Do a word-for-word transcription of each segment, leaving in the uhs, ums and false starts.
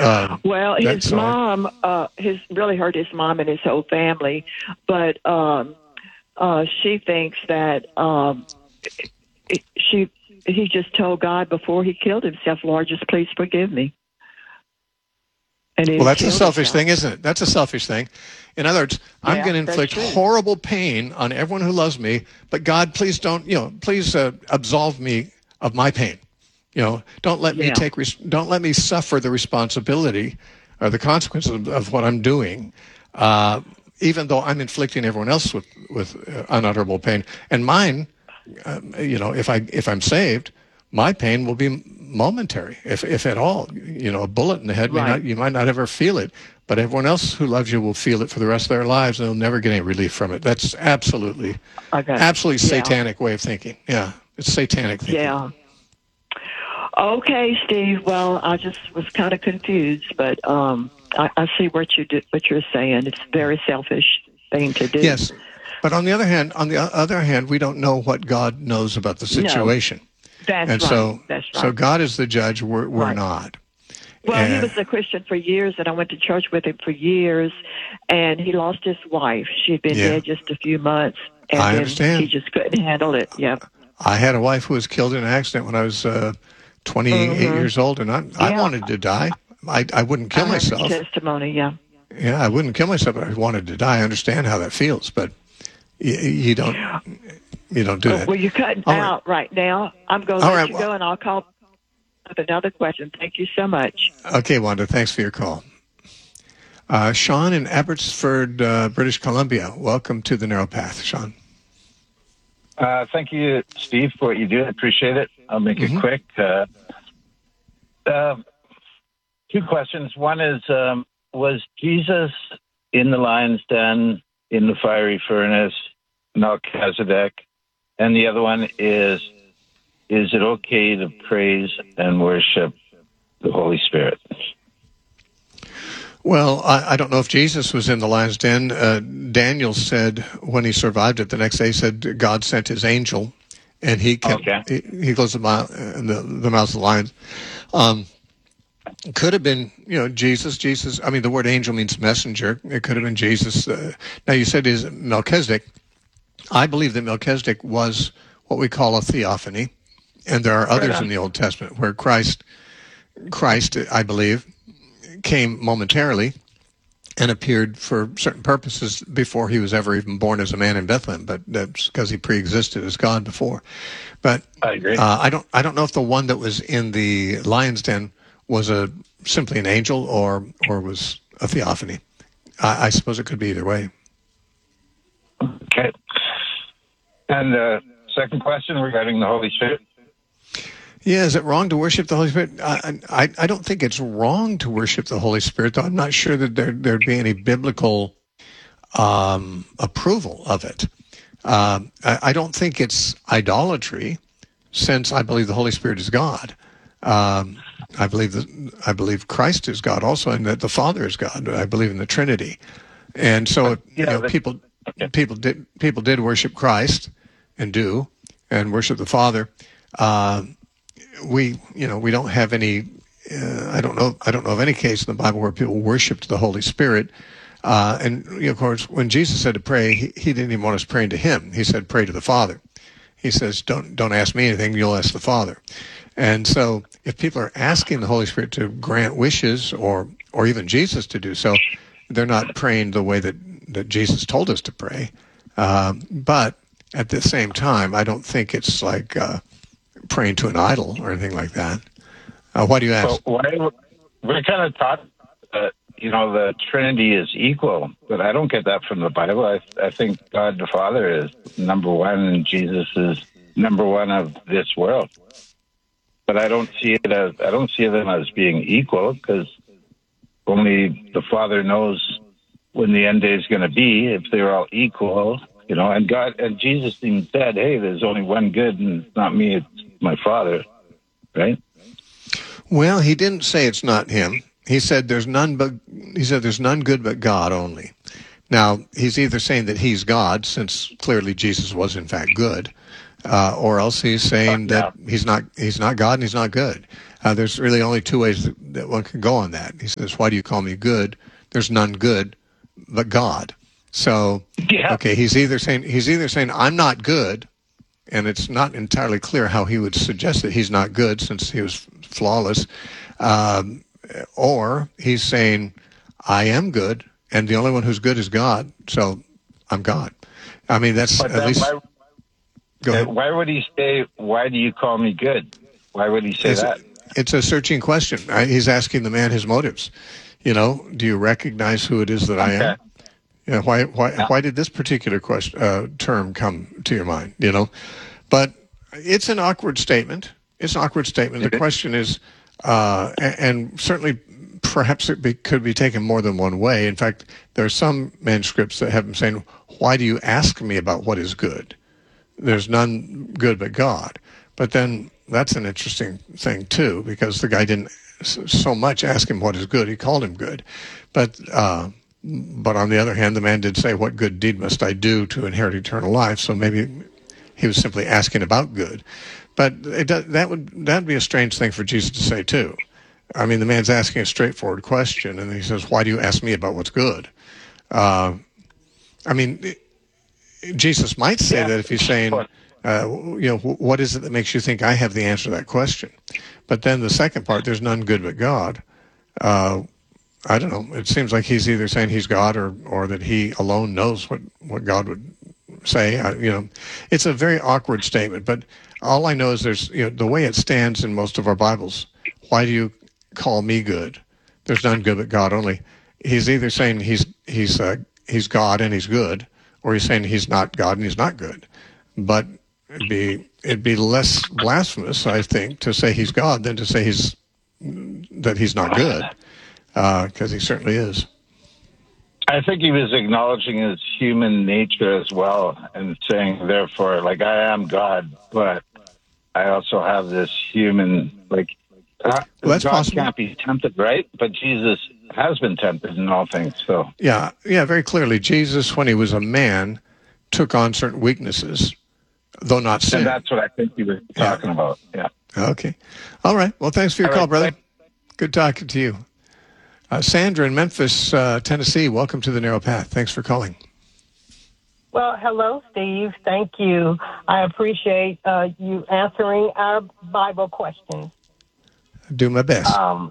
Um, well, his mom, uh, his really hurt his mom and his whole family, but um, uh, she thinks that um, she he just told God before he killed himself, Lord, just please forgive me. And well, that's a selfish himself. thing, isn't it? That's a selfish thing. In other words, yeah, I'm going to inflict horrible pain on everyone who loves me, but God, please don't, you know, please uh, absolve me of my pain. You know, don't let yeah. me take, res- don't let me suffer the responsibility or the consequences of, of what I'm doing, uh, even though I'm inflicting everyone else with with uh, unutterable pain. And mine, uh, you know, if I if I'm saved, my pain will be momentary, if if at all. You know, a bullet in the head, right. may not, you might not ever feel it, but everyone else who loves you will feel it for the rest of their lives, and they'll never get any relief from it. That's absolutely, okay. absolutely yeah. satanic way of thinking. Yeah, it's satanic thinking. Yeah. Okay, Steve. Well, I just was kind of confused, but um, I, I see what you do, what you're saying. It's a very selfish thing to do. Yes, but on the other hand, on the other hand, we don't know what God knows about the situation. No, that's and right. so, that's right. So God is the judge. We're, we're right. not. Well, and, he was a Christian for years, and I went to church with him for years, and he lost his wife. She'd been yeah. dead just a few months, and I then understand. he just couldn't handle it. Yeah. I had a wife who was killed in an accident when I was uh, twenty-eight mm-hmm. years old, and I, yeah. I wanted to die. I, I wouldn't kill I myself. Heard testimony, yeah. Yeah, I wouldn't kill myself, but I wanted to die. I understand how that feels, but you, you don't you don't do that. Well, you're cutting All out right. right now. I'm going to let right, you well, go, and I'll call with another question. Thank you so much. Okay, Wanda, thanks for your call. Uh, Sean in Abbotsford, uh, British Columbia. Welcome to the Narrow Path, Sean. Uh, thank you, Steve, for what you do. I appreciate it. I'll make mm-hmm. it quick. Uh, uh, two questions. One is, um, was Jesus in the lion's den, in the fiery furnace, Melchizedek? And the other one is, is it okay to praise and worship the Holy Spirit? Well, I, I don't know if Jesus was in the lion's den. Uh, Daniel said when he survived it the next day, he said God sent his angel, and he kept, okay. he, he closed the, mouth, the, the mouths of the lions. Um, could have been, you know, Jesus. Jesus. I mean, the word angel means messenger. It could have been Jesus. Uh, now, you said is Melchizedek. I believe that Melchizedek was what we call a theophany, and there are others right in the Old Testament where Christ, Christ, I believe, came momentarily and appeared for certain purposes before he was ever even born as a man in Bethlehem, but that's because he pre-existed as God before. But I agree. Uh, I don't. I don't know if the one that was in the lion's den was a simply an angel or or was a theophany. I, I suppose it could be either way. Okay. And the uh, second question regarding the Holy Spirit. Yeah, is it wrong to worship the Holy Spirit? I, I, I don't think it's wrong to worship the Holy Spirit, though I'm not sure that there, there'd be any biblical um, approval of it. Um, I, I don't think it's idolatry, since I believe the Holy Spirit is God. Um, I believe that I believe Christ is God also, and that the Father is God. I believe in the Trinity, and so yeah, you know, people okay. people did people did worship Christ, and do, and worship the Father. Uh, we you know we don't have any. Uh, I don't know. I don't know of any case in the Bible where people worshipped the Holy Spirit. Uh, and you know, of course, when Jesus said to pray, he, he didn't even want us praying to him. He said, "Pray to the Father." He says, "Don't don't ask me anything. You'll ask the Father." And so, if people are asking the Holy Spirit to grant wishes, or or even Jesus to do so, they're not praying the way that, that Jesus told us to pray. Um, but at the same time, I don't think it's like uh, praying to an idol or anything like that. Uh, why do you ask? Well, why, we're kind of taught that, you know, the Trinity is equal, but I don't get that from the Bible. I, I think God the Father is number one, and Jesus is number one of this world. But I don't see it as I don't see them as being equal, because only the Father knows when the end day is going to be. If they're all equal, you know, and God and Jesus even said, "Hey, there's only one good, and it's not me; it's my Father." Right? Well, he didn't say it's not him. He said there's none but he said there's none good but God only. Now, he's either saying that he's God, since clearly Jesus was in fact good, uh, or else he's saying Yeah. that he's not he's not God and he's not good. Uh, there's really only two ways that, that one can go on that. He says, "Why do you call me good? There's none good but God." So, Yeah. okay, he's either saying he's either saying I'm not good, and it's not entirely clear how he would suggest that he's not good since he was flawless, um, or he's saying I am good, and the only one who's good is God, so I'm God. I mean, that's But at then least. why, Go ahead. why would he say, why do you call me good? Why would he say It's, that? it's a searching question. I, he's asking the man his motives. You know, do you recognize who it is that I am? Okay. You know, why why Yeah. why did this particular question uh, term come to your mind? You know, but it's an awkward statement. It's an awkward statement. The question is, uh, and, and certainly perhaps it be, could be taken more than one way. In fact, there are some manuscripts that have him saying, "Why do you ask me about what is good? There's none good but God." But then that's an interesting thing too, because the guy didn't so much ask him what is good; he called him good. But uh, but on the other hand, the man did say, "What good deed must I do to inherit eternal life?" So maybe he was simply asking about good. But it, that would that would be a strange thing for Jesus to say too. I mean, the man's asking a straightforward question, and he says, "Why do you ask me about what's good?" Uh, I mean, Jesus might say Yeah. that if he's saying, uh, you know, what is it that makes you think I have the answer to that question? But then the second part, there's none good but God. Uh, I don't know. It seems like he's either saying he's God or, or that he alone knows what, what God would say. I, you know, it's a very awkward statement. But all I know is there's, you know, the way it stands in most of our Bibles. Why do you call me good? There's none good but God only. He's either saying he's he's uh, he's God and he's good, or he's saying he's not God and he's not good. But it'd be it'd be less blasphemous, I think, to say he's God than to say he's that he's not good, because uh, he certainly is. I think he was acknowledging his human nature as well and saying, therefore, like, I am God, but I also have this human, like, uh, Well, that's God possible. can't be tempted, right? But Jesus has been tempted in all things, so. Yeah, yeah, very clearly. Jesus, when he was a man, took on certain weaknesses, though not sin. And that's what I think he was talking Yeah. about, yeah. Okay. All right. Well, thanks for your All call, right, brother. thanks. Good talking to you. Uh, Sandra in Memphis, uh, Tennessee, welcome to the Narrow Path. Thanks for calling. Well, hello, Steve. Thank you. I appreciate uh, you answering our Bible questions. Do my best. Um,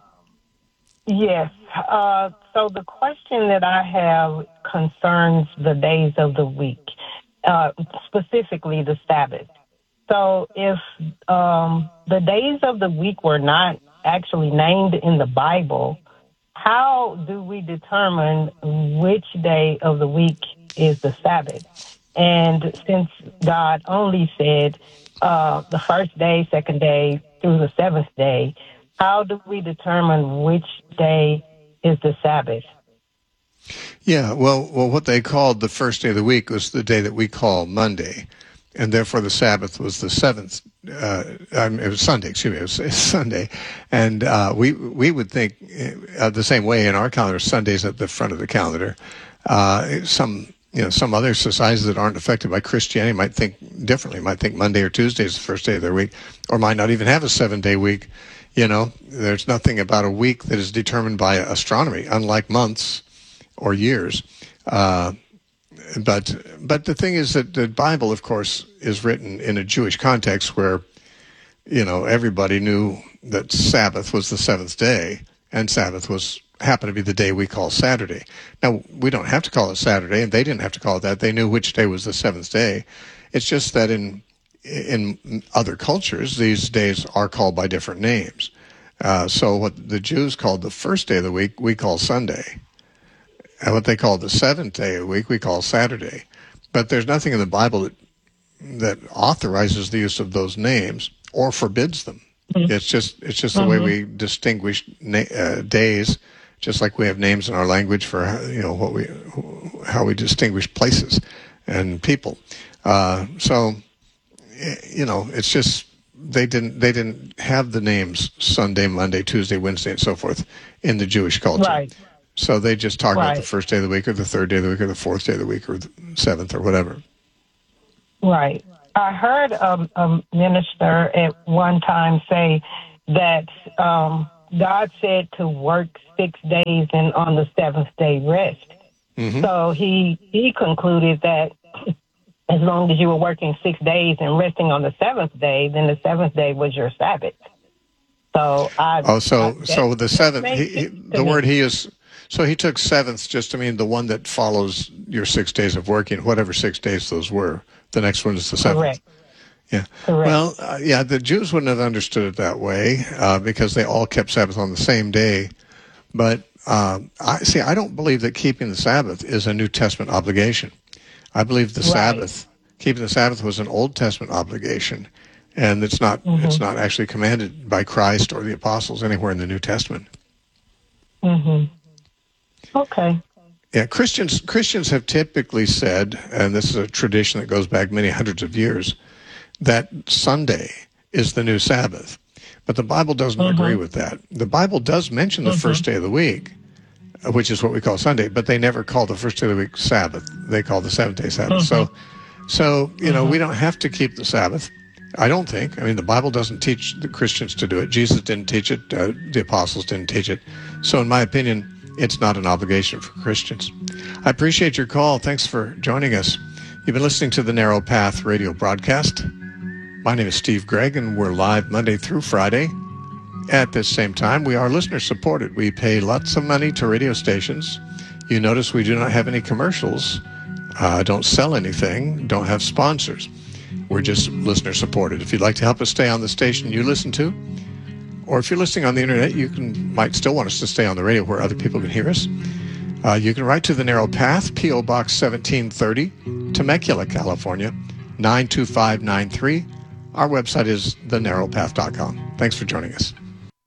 yes. Uh, so the question that I have concerns the days of the week, uh, specifically the Sabbath. So if um, the days of the week were not actually named in the Bible, how do we determine which day of the week is the Sabbath? And since God only said uh, the first day, second day, through the seventh day, how do we determine which day is the Sabbath? Yeah, well, well, what they called the first day of the week was the day that we call Monday, and therefore the Sabbath was the seventh. Uh, I mean, it was Sunday. Excuse me, it was, it was Sunday, and uh, we we would think uh, the same way in our calendar. Sunday's at the front of the calendar. Uh, some you know some other societies that aren't affected by Christianity might think differently. Might think Monday or Tuesday is the first day of their week, or might not even have a seven-day week. You know, there's nothing about a week that is determined by astronomy, unlike months or years. Uh, but but the thing is that the Bible, of course, is written in a Jewish context where, you know, everybody knew that Sabbath was the seventh day, and Sabbath was happened to be the day we call Saturday. Now, we don't have to call it Saturday, and they didn't have to call it that. They knew which day was the seventh day. It's just that in in other cultures, these days are called by different names. Uh, so what the Jews called the first day of the week, we call Sunday. And what they call the seventh day of the week, we call Saturday. But there's nothing in the Bible that that authorizes the use of those names or forbids them. Mm-hmm. It's just it's just the mm-hmm. way we distinguish na- uh, days, just like we have names in our language for you know what we how we distinguish places and people. Uh, so you know it's just they didn't they didn't have the names Sunday, Monday, Tuesday, Wednesday, and so forth in the Jewish culture. Right. So they just talk right. about the first day of the week or the third day of the week or the fourth day of the week or the seventh or whatever. Right. I heard a, a minister at one time say that um, God said to work six days and on the seventh day rest. Mm-hmm. So he he concluded that as long as you were working six days and resting on the seventh day, then the seventh day was your Sabbath. So I oh so I, that, so the seventh he, he, the me. word he is so he took seventh just to mean the one that follows your six days of working, whatever six days those were. The next one is the seventh. Correct. Yeah. Correct. Well, uh, yeah, the Jews wouldn't have understood it that way uh, because they all kept Sabbath on the same day. But uh, I see. I don't believe that keeping the Sabbath is a New Testament obligation. I believe the Right. Sabbath, keeping the Sabbath, was an Old Testament obligation, and it's not. Mm-hmm. It's not actually commanded by Christ or the apostles anywhere in the New Testament. Mm-hmm. Okay. Yeah, Christians Christians have typically said, and this is a tradition that goes back many hundreds of years, that Sunday is the new Sabbath. But the Bible doesn't mm-hmm. agree with that. The Bible does mention the mm-hmm. first day of the week, which is what we call Sunday, but they never call the first day of the week Sabbath. They call the seventh day Sabbath. Mm-hmm. So, so you know, mm-hmm. we don't have to keep the Sabbath. I don't think. I mean, the Bible doesn't teach the Christians to do it. Jesus didn't teach it. Uh, the apostles didn't teach it. So in my opinion, it's not an obligation for Christians. I appreciate your call. Thanks for joining us. You've been listening to the Narrow Path radio broadcast. My name is Steve Gregg, and we're live Monday through Friday. At this same time, we are listener-supported. We pay lots of money to radio stations. You notice we do not have any commercials, uh, don't sell anything, don't have sponsors. We're just listener-supported. If you'd like to help us stay on the station you listen to, or if you're listening on the internet, you can might still want us to stay on the radio where other people can hear us. Uh, you can write to The Narrow Path, P O Box seventeen thirty, Temecula, California, nine two five nine three. Our website is the narrow path dot com. Thanks for joining us.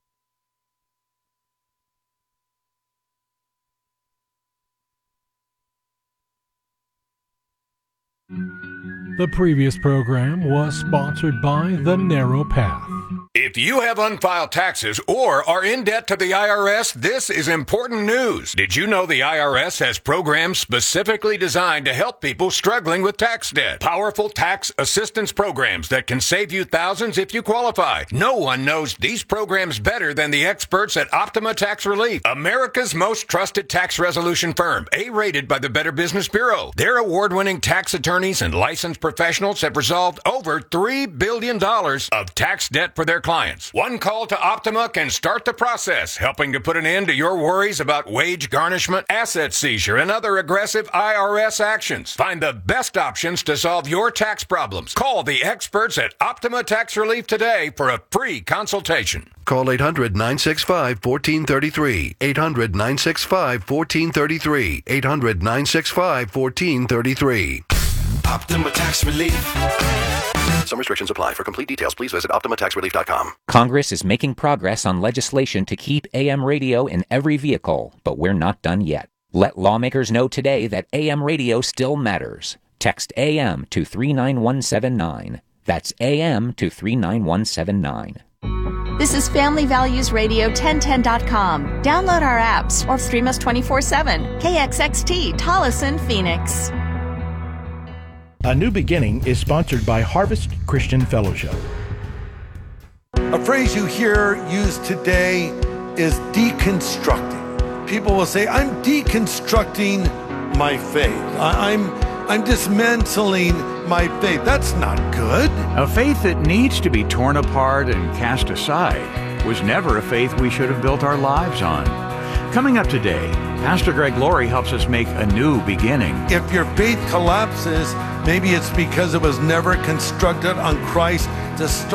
The previous program was sponsored by The Narrow Path. If you have unfiled taxes or are in debt to the I R S, this is important news. Did you know the I R S has programs specifically designed to help people struggling with tax debt? Powerful tax assistance programs that can save you thousands if you qualify. No one knows these programs better than the experts at Optima Tax Relief, America's most trusted tax resolution firm, A-rated by the Better Business Bureau. Their award-winning tax attorneys and licensed professionals have resolved over three billion dollars of tax debt for their clients. One call to Optima can start the process, helping to put an end to your worries about wage garnishment, asset seizure, and other aggressive I R S actions. Find the best options to solve your tax problems. Call the experts at Optima Tax Relief today for a free consultation. Call eight hundred, nine six five, one four three three. eight hundred, nine six five, one four three three. eight hundred, nine six five, one four three three. Optima Tax Relief. Some restrictions apply. For complete details, please visit optima tax relief dot com. Congress is making progress on legislation to keep A M radio in every vehicle, but we're not done yet. Let lawmakers know today that A M radio still matters. Text A M to three nine one seven nine. That's A M to three nine one seven nine. This is Family Values Radio ten ten dot com. Download our apps or stream us twenty-four seven. K X X T, Tolleson, Phoenix. A New Beginning is sponsored by Harvest Christian Fellowship. A phrase you hear used today is deconstructing. People will say, I'm deconstructing my faith. I- I'm, I'm dismantling my faith. That's not good. A faith that needs to be torn apart and cast aside was never a faith we should have built our lives on. Coming up today, Pastor Greg Laurie helps us make a new beginning. If your faith collapses, maybe it's because it was never constructed on Christ to start.